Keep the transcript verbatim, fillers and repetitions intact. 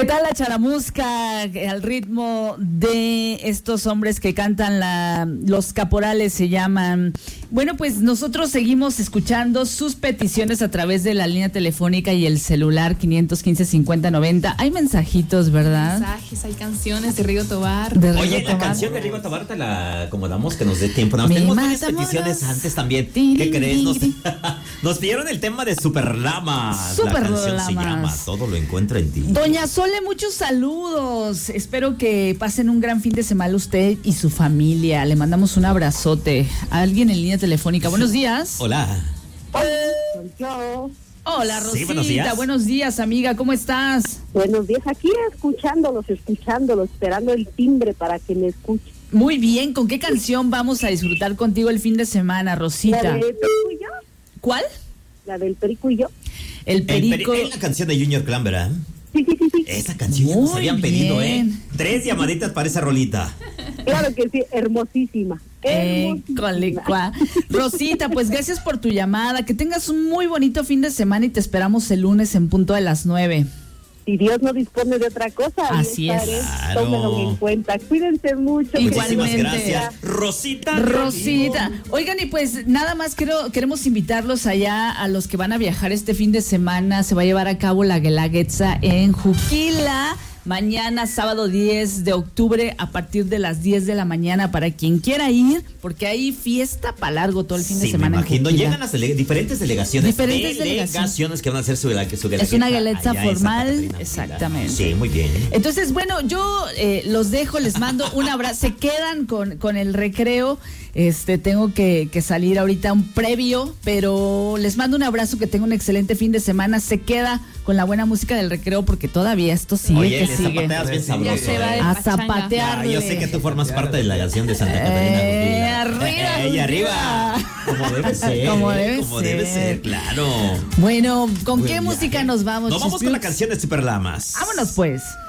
¿Qué tal la charamusca al ritmo de estos hombres que cantan la, los caporales se llaman? Bueno, pues nosotros seguimos escuchando sus peticiones a través de la línea telefónica y el celular quinientos quince cincuenta noventa. Hay mensajitos, ¿verdad? Mensajes, hay canciones de Rigo Tobar. De Rigo Oye, Tobar. La canción de Rigo Tobar te la acomodamos que nos dé tiempo. Nos tenemos varias peticiones antes también. ¿Qué crees? Nos, nos pidieron el tema de Superlamas. Super la canción Lamas. se llama Todo lo encuentro en ti. Doña Sole, muchos saludos. Espero que pasen un gran fin de semana usted y su familia. Le mandamos un abrazote. A alguien en línea telefónica. Buenos días. Hola. Yo. Hola, Rosita. Sí, buenos días. Buenos días, amiga. ¿Cómo estás? Buenos días. Aquí escuchándolos, escuchándolos, esperando el timbre para que me escuchen. Muy bien. ¿Con qué canción vamos a disfrutar contigo el fin de semana, Rosita? ¿La del Perico y yo? ¿Cuál? La del Perico y yo. El Perico. El peri- es la canción de Junior Clan, ¿verdad? Sí, sí, sí, sí. Esa canción ya nos Muy habían pedido, ¿eh? bien. Tres llamaditas para esa rolita. Claro que sí, hermosísima. Hermosísima. Rosita, pues gracias por tu llamada. Que tengas un muy bonito fin de semana y te esperamos el lunes en punto de las nueve. Si Dios no dispone de otra cosa, así es. Claro. Tómenlo en cuenta. Cuídense mucho. Igualmente. Muchísimas gracias. Rosita. Rosita. Oigan, y pues nada más quiero, queremos invitarlos allá a los que van a viajar este fin de semana. Se va a llevar a cabo la Guelaguetza en Juquila. Mañana, sábado diez de octubre, a partir de las diez de la mañana, para quien quiera ir, porque hay fiesta para largo todo el fin sí, de semana. Me imagino, en llegan las dele- diferentes delegaciones. Diferentes delegaciones que van a hacer su, su Es una guelaguetza allá en formal, Santa Catarina. exactamente. Sí, muy bien. Entonces, bueno, yo eh, los dejo, les mando un abrazo. Se quedan con, con el recreo. Este, tengo que, que salir ahorita un previo, pero les mando un abrazo, que tengan un excelente fin de semana. Se queda con la buena música del recreo, porque todavía esto sigue. Oye, que le sigue. zapateas bien sabroso. Ya se va de ¿eh? A pachanga. zapatearle. Ah, yo sé que tú formas parte de la canción de Santa Catarina. Eh, Juquila. arriba, Eh, y arriba. Como debe ser. Como debe como ser. debe ser, claro. Bueno, ¿con Buen qué viaje. música nos vamos? Nos vamos con Chispiux? la canción de Superlamas. Vámonos pues.